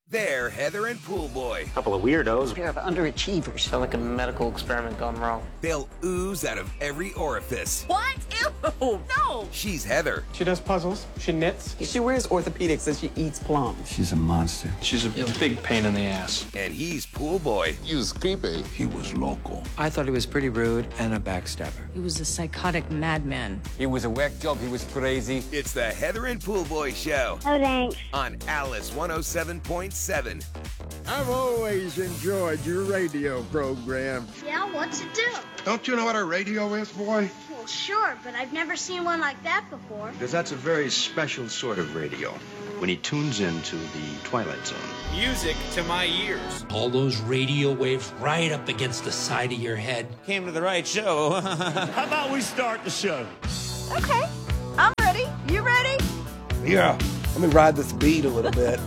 They're Heather and Pool Boy. Couple of weirdos. Pair of underachievers. Sound like a medical experiment gone wrong. They'll ooze out of every orifice. What? Ew! No! She's Heather. She does puzzles. She knits. She wears orthopedics and she eats plums. She's a monster. She's a big pain in the ass. And he's Pool Boy. He was creepy. He was local. I thought he was pretty rude and a backstabber. He was a psychotic madman. He was a whack job. He was crazy. It's the Heather and Pool Boy Show. Oh, thanks. On Alice 107.7. I've always enjoyed your radio program. Yeah, what's it do? Don't you know what a radio is, boy? Well, sure, but I've never seen one like that before. Because that's a very special sort of radio. When he tunes into the Twilight Zone. Music to my ears. All those radio waves right up against the side of your head. Came to the right show. How about we start the show? Okay, I'm ready. You ready? Yeah. Let me ride this beat a little bit.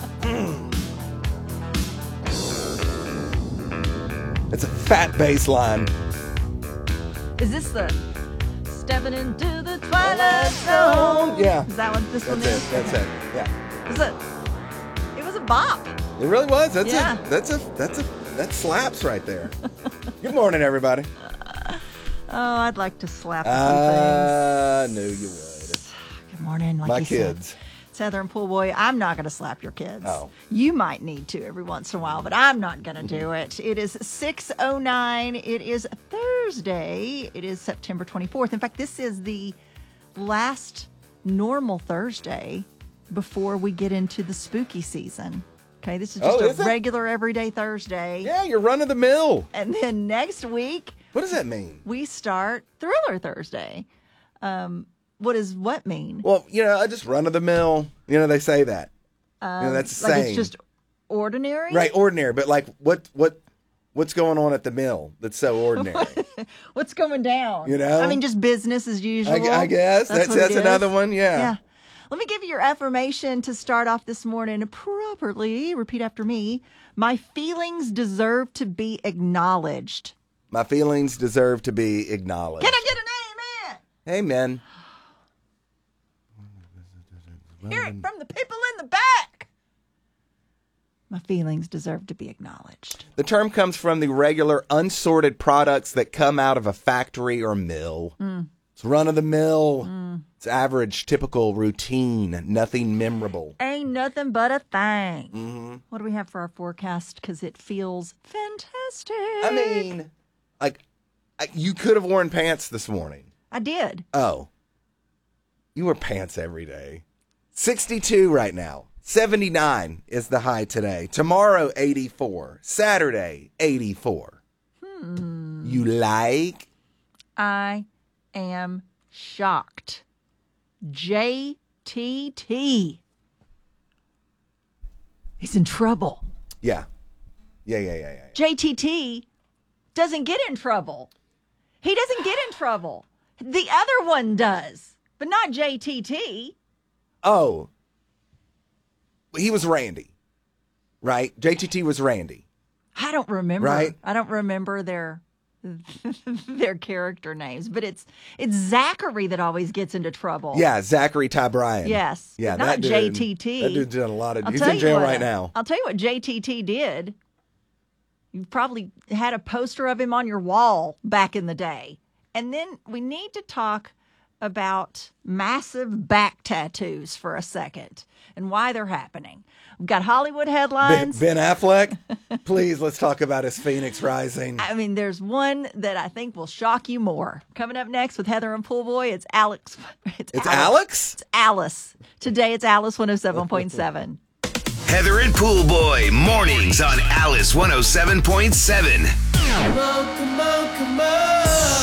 It's a fat bass line. Is this the stepping into the twilight zone? Yeah. Is that what this one is? That's it. Yeah. Is it? It was a bop. It really was. Yeah. That slaps right there. Good morning, everybody. Oh, I'd like to slap a few things. Knew you would. Good morning. Like My you kids. Said. It's Heather and Pool Boy. I'm not going to slap your kids. Oh. You might need to every once in a while, but I'm not going to do it. It is 6:09. It is Thursday. It is September 24th. In fact, this is the last normal Thursday before we get into the spooky season. Okay, this is just a regular everyday Thursday. Yeah, you're run of the mill. And then next week, what does that mean? We start Thriller Thursday. What does what mean? Well, I just run of the mill. They say that. That's the like saying. It's just ordinary? Right, ordinary. But like, what's going on at the mill that's so ordinary? What's going down? I mean, just business as usual. I guess that's another one. Yeah. Let me give you your affirmation to start off this morning properly. Repeat after me. My feelings deserve to be acknowledged. My feelings deserve to be acknowledged. Can I get an amen? Amen. Hear it from the people in the back. My feelings deserve to be acknowledged. The term comes from the regular unsorted products that come out of a factory or mill. It's run of the mill. It's average, typical, routine, nothing memorable. Ain't nothing but a thing. Mm-hmm. What do we have for our forecast? Because it feels fantastic. I mean, you could have worn pants this morning. I did. Oh. You wear pants every day. 62 right now. 79 is the high today. Tomorrow, 84. Saturday, 84. You like? I am shocked. JTT. He's in trouble. Yeah. JTT doesn't get in trouble. He doesn't get in trouble. The other one does, but not JTT. Oh. He was Randy, right? JTT was Randy. I don't remember. Right? I don't remember their character names, but it's Zachary that always gets into trouble. Yeah, Zachary Ty Bryan. Yes. Yeah, not dude, JTT. That dude's done a lot of. He's in jail right now. I'll tell you what JTT did. You probably had a poster of him on your wall back in the day. And then we need to talk about massive back tattoos for a second and why they're happening. We've got Hollywood headlines. Ben Affleck, please, let's talk about his Phoenix Rising. I mean, there's one that I think will shock you more. Coming up next with Heather and Pool Boy, it's Alex. It's Alex? It's Alice. Today it's Alice 107.7. Heather and Pool Boy, mornings on Alice 107.7. Come on.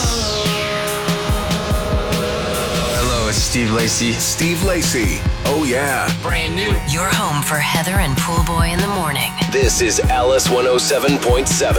Hello, it's Steve Lacy. Steve Lacy. Oh, yeah. Brand new. Your home for Heather and Pool Boy in the morning. This is Alice 107.7.